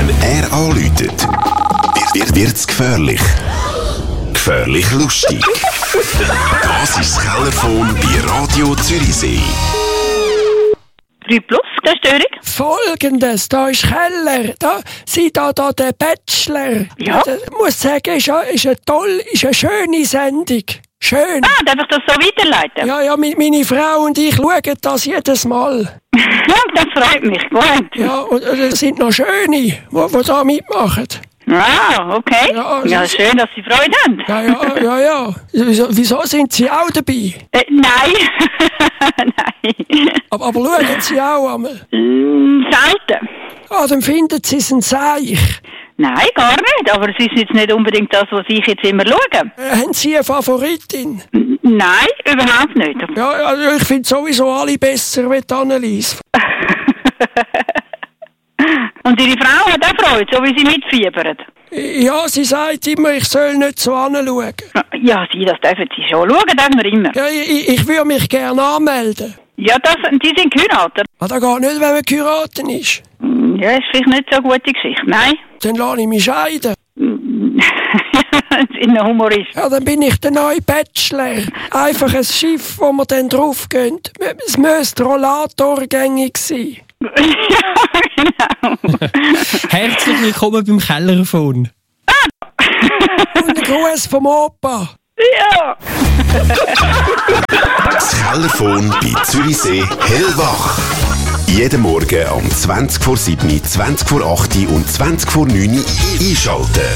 Wenn er anläutet, wird's gefährlich. Gefährlich lustig. Das ist das Kellerphone bei Radio Zürichsee. 3 Plus, keine Störung. Folgendes, da ist Keller, da der Bachelor. Ja. Ich muss sagen, ist eine schöne Sendung. Schön. Ah, darf ich das so weiterleiten? Ja, meine Frau und ich schauen das jedes Mal. Ja, das freut mich, gut. Ja, und es sind noch schöne, die da mitmachen. Ah, okay. Ja, schön, dass Sie Freude haben. Ja. Wieso sind Sie auch dabei? Nein. Nein. Aber schauen Sie auch einmal. Selten. Ah, dann finden Sie es ein Seich. Nein, gar nicht. Aber es ist jetzt nicht unbedingt das, was ich jetzt immer schaue. Haben Sie eine Favoritin? Nein, überhaupt nicht. Ja, also ich finde sowieso alle besser wie die Annelies. Und Ihre Frau hat auch Freude, so wie sie mitfiebert? Ja, sie sagt immer, ich soll nicht so anschauen. Ja, das dürfen Sie schon. Schauen dürfen wir immer. Ja, ich würde mich gerne anmelden. Ja, die sind geheiratet. Ah, das geht nicht, wenn man geheiratet ist. Ja, ist vielleicht nicht so eine gute Geschichte. Nein. Dann lasse ich mich scheiden. Das ist ein Humorist. Ja, dann bin ich der neue Bachelor. Einfach ein Schiff, wo man dann drauf gehen. Es müsste rollatorgängig sein. Ja, genau. Herzlich willkommen beim Kellerphone. Und ein Gruß vom Opa. Ja. Das Kellerphone bei Zürichsee hellwach. Jeden Morgen um 20 vor 7, 20 vor 8 und 20 vor 9 einschalten.